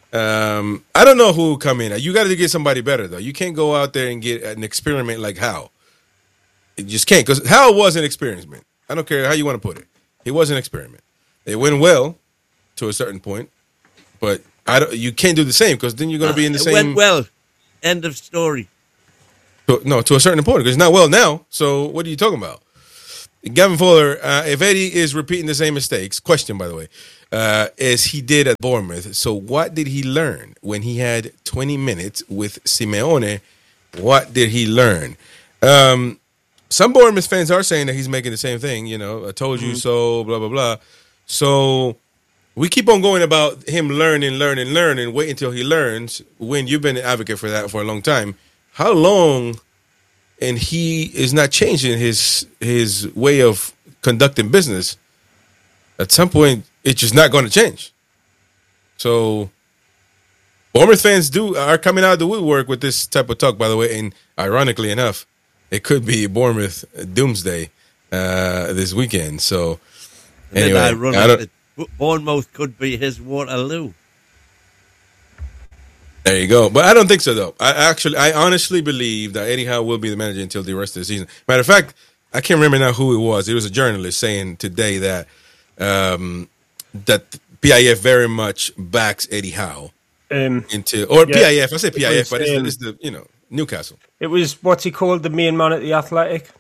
I don't know who will come in. You got to get somebody better though. You can't go out there and get an experiment like Howe. You just can't, because Howe was an experiment. I don't care how you want to put it. He was an experiment. It went well to a certain point, but you can't do the same because then you're going to be in the same. It went well. End of story. To a certain point, because it's not well now. So what are you talking about? Gavin Fuller, if Eddie is repeating the same mistakes, question by the way, as he did at Bournemouth, so what did he learn when he had 20 minutes with Simeone? What did he learn? Some Bournemouth fans are saying that he's making the same thing, I told you so, blah, blah, blah. So we keep on going about him learning, wait until he learns, when you've been an advocate for that for a long time. How long, and he is not changing his way of conducting business, at some point, it's just not going to change. So Bournemouth fans are coming out of the woodwork with this type of talk, by the way, and ironically enough, it could be Bournemouth doomsday this weekend. So anyway, Bournemouth could be his Waterloo. There you go. But I don't think so, though. I honestly believe that Eddie Howe will be the manager until the rest of the season. Matter of fact, I can't remember now who it was. It was a journalist saying today that that PIF very much backs Eddie Howe PIF. I say PIF, but it's the Newcastle. It was what's he called, the main man at the Athletic.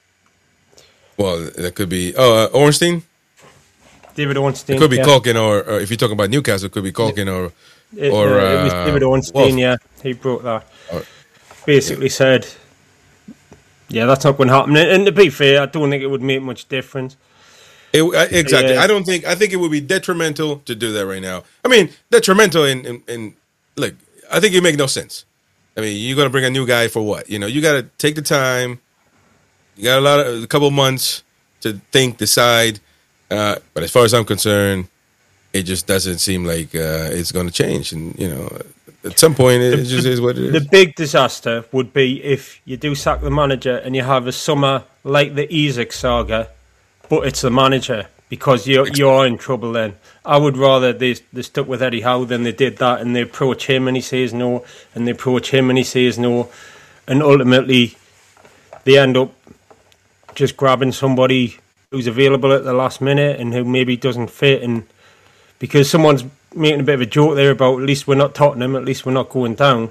Well, that could be Ornstein. David Ornstein. It could be Culkin, or if you're talking about Newcastle, it could be Culkin it was David Ornstein. Wolf. Yeah, he brought that. Basically said, yeah, that's not going to happen. And to be fair, I don't think it would make much difference. Exactly. I think it would be detrimental to do that right now. I mean, detrimental in look, I think it makes no sense. I mean, you're going to bring a new guy for what? You got to take the time. You got a couple months to think, decide. But as far as I'm concerned, it just doesn't seem like it's going to change. And, at some point, it just is what it is. The big disaster would be if you do sack the manager and you have a summer like the Isak saga, but it's the manager, because you're in trouble then. I would rather they stuck with Eddie Howe than they did that, and they approach him and he says no, and they approach him and he says no, and ultimately they end up just grabbing somebody who's available at the last minute and who maybe doesn't fit, and because someone's making a bit of a joke there about at least we're not Tottenham, at least we're not going down.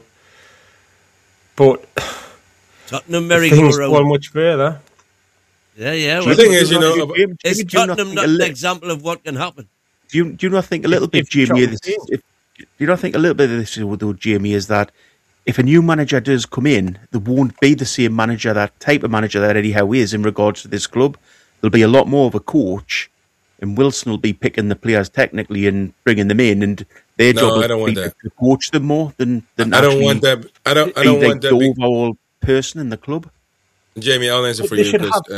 But Tottenham things go much further. Yeah. The thing is, is Tottenham not an example of what can happen? Do you not think a little bit, Jamie? Do you not think a little bit of this, though, Jamie, is that if a new manager does come in, there won't be the same manager, that type of manager that Eddie Howe is in regards to this club. There'll be a lot more of a coach, and Wilson will be picking the players technically and bringing them in, and their job will be to coach them more than I don't want that. I don't want that. The overall person in the club. Jamie, I'll answer for you.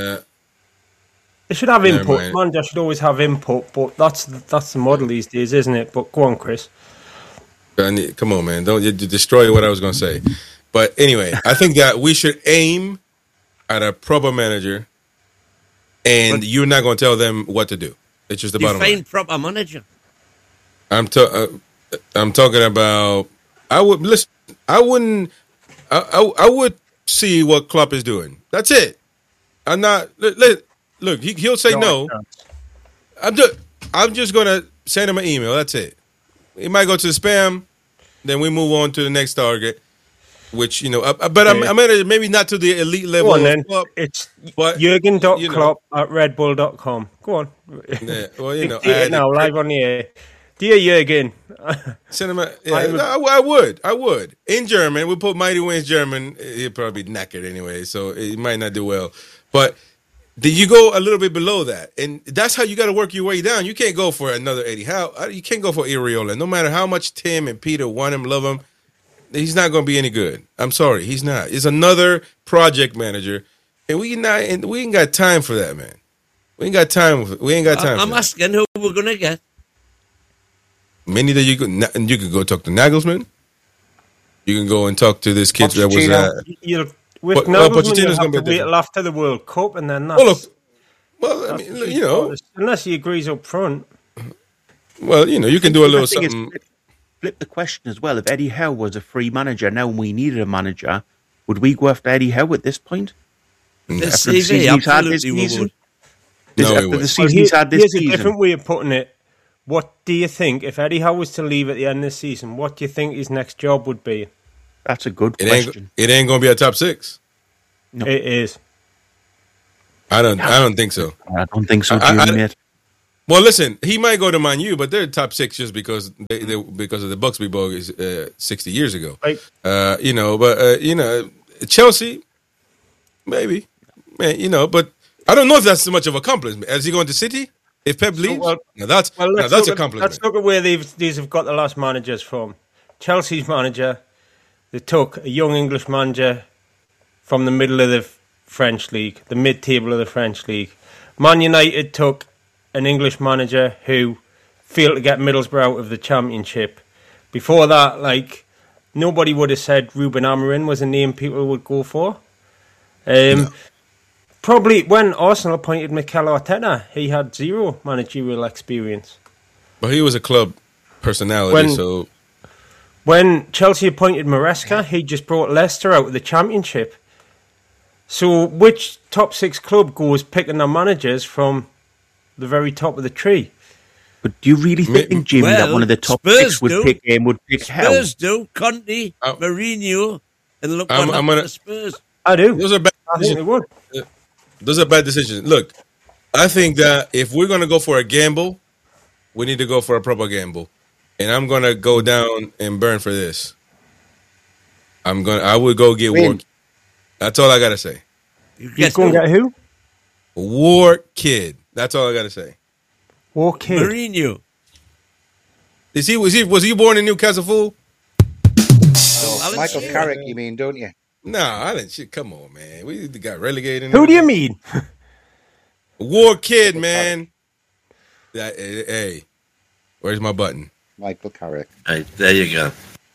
They should have input. Manager should always have input, but that's the model these days, isn't it? But go on, Chris. Come on, man. Don't you destroy what I was going to say. But anyway, I think that we should aim at a proper manager, and you're not going to tell them what to do. It's just the bottom line. Define proper manager. I'm talking about. I would see what Klopp is doing. That's it. I'm not. Look, he'll say no. I'm just gonna send him an email. That's it. He might go to the spam. Then we move on to the next target, which but I'm at maybe not to the elite level. Go on, then. It's Jurgen.Klopp at redbull.com. Go on. Yeah, well, now live on the air. Dear Jurgen. Send him I would. In German, we put Mighty Wins German. He'll probably be knackered anyway, so he might not do well. But you go a little bit below that, and that's how you got to work your way down. You can't go for another Eddie Howe. You can't go for Iraola. No matter how much Tim and Peter want him, love him, he's not going to be any good. I'm sorry, he's not. It's another project manager, and we ain't got time for that, man. We ain't got time. I'm asking who we're going to get. Many that you could go talk to Nagelsmann. You can go and talk to this kid that was with Nagelsmann, you have to wait after the World Cup, and then that's... Well, I mean, unless he agrees up front. Well, you can do a little something. Flip the question as well. If Eddie Howe was a free manager, now we needed a manager, would we go after Eddie Howe at this point? This season he's had this season? Here's a different way of putting it. What do you think, if Eddie Howe was to leave at the end of the season, what do you think his next job would be? That's a good question. It ain't going to be a top 6. No. It is. I don't think so. I don't think so, I- Jamie, mate. Well, listen, he might go to Man U, but they're top six just because because of the Buxby bogus 60 years ago. Right. Chelsea, maybe, man, but I don't know if that's so much of a accomplishment. Is he going to City? If Pep leaves, that's a compliment. Let's look at where these have got the last managers from. Chelsea's manager, they took a young English manager from the middle of the French league, the mid-table of the French league. Man United took an English manager who failed to get Middlesbrough out of the Championship. Before that, nobody would have said Ruben Amorim was a name people would go for. Probably when Arsenal appointed Mikel Arteta, he had zero managerial experience. But he was a club personality, so... When Chelsea appointed Maresca, he just brought Leicester out of the Championship. So which top six club goes picking their managers from the very top of the tree? But do you really think, Jimmy, that one of the top six would pick Hell? Spurs do. Conte, Mourinho, and look what happened to Spurs. I do. Those are bad decisions. Those are bad decisions. Look, I think that if we're going to go for a gamble, we need to go for a proper gamble. And I'm going to go down and burn for this. I would go get War. That's all I got to say. You're going to get who? War Kid. That's all I got to say. War Kid. Mourinho. Was he born in Newcastle, fool? Michael Carrick, you mean, don't you? Nah, I didn't. Shit, come on, man. We got relegated. Who do you mean? War Kid, man. Hey, where's my button? Michael Carrick. Hey, there you go.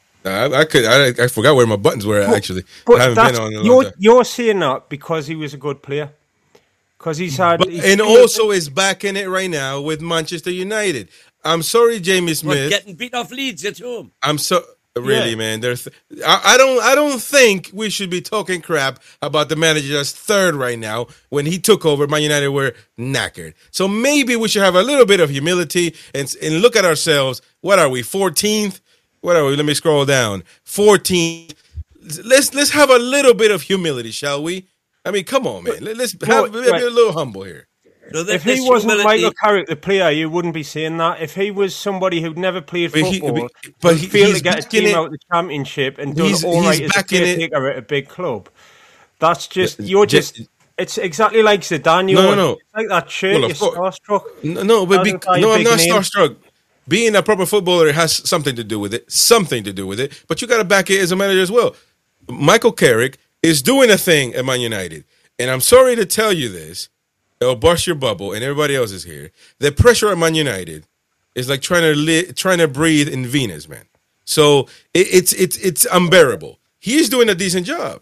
I forgot where my buttons were actually. But I haven't been on in a long time. You're saying that because he was a good player. Because he's also is back in it right now with Manchester United. I'm sorry, Jamie Smith. Getting beat off Leeds at home. I'm so really, man. I don't think we should be talking crap about the manager that's third right now. When he took over, Man United were knackered. So maybe we should have a little bit of humility and look at ourselves. What are we? 14th? What are we? Let me scroll down. 14th. Let's have a little bit of humility, shall we? I mean, come on, man. Let's be a little humble here. So if he wasn't Michael Carrick, the player, you wouldn't be saying that. If he was somebody who'd never played football, but he failed to get a team out of the Championship and done all right as a caretaker at a big club, that's just it's exactly like Zidane. No. It's like that shirt. You're starstruck. I'm not starstruck. Being a proper footballer has something to do with it. But you got to back it as a manager as well. Michael Carrick is doing a thing at Man United, and I'm sorry to tell you this. It'll bust your bubble, and everybody else is here. The pressure at Man United is like trying to breathe in Venus, man. So it's unbearable. He's doing a decent job.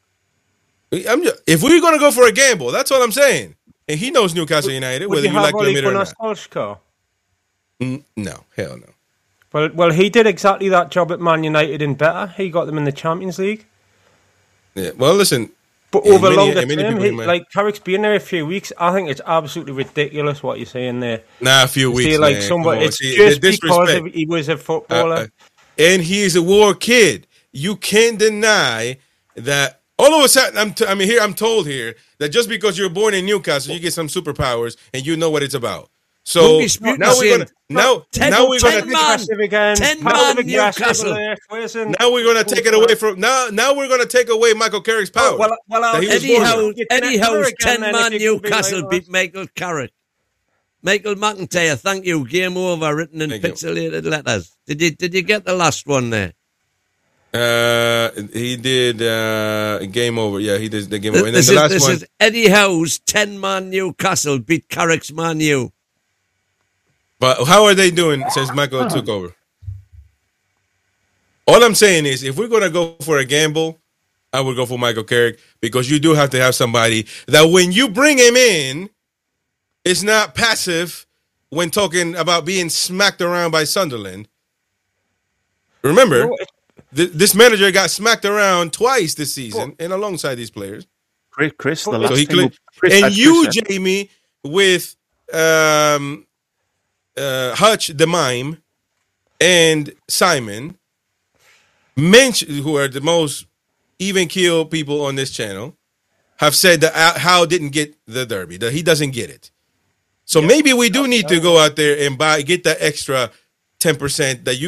If we're gonna go for a gamble, that's all I'm saying. And he knows Newcastle United, whether you like them or not. No, hell no. Well, he did exactly that job at Man United and better. He got them in the Champions League. Yeah. Well, listen. But over longer term, Carrick's been there a few weeks. I think it's absolutely ridiculous what you're saying there. Nah, a few weeks. It's just because he was a footballer. And he's a war kid. You can't deny that. All of a sudden, I'm told here that just because you're born in Newcastle, you get some superpowers and you know what it's about. So now we're gonna take it away from now we're gonna take away Michael Carrick's power. Eddie Howe's 10-man Newcastle beat Michael Carrick. Michael McIntyre, thank you. Game over, written in pixelated letters. Did you get the last one there? He did game over. Yeah, he did the game over. And then this is Eddie Howe's 10-man Newcastle beat Carrick's Man U. But how are they doing since Michael took over? All I'm saying is, if we're going to go for a gamble, I would go for Michael Carrick because you do have to have somebody that when you bring him in, it's not passive when talking about being smacked around by Sunderland. Remember, this manager got smacked around twice this season and alongside these players. Chris, Jamie, with Hutch the Mime and Simon, who are the most even keel people on this channel, have said that Howe didn't get the Derby, that he doesn't get it. So maybe we do need to go out there and get that extra 10% that you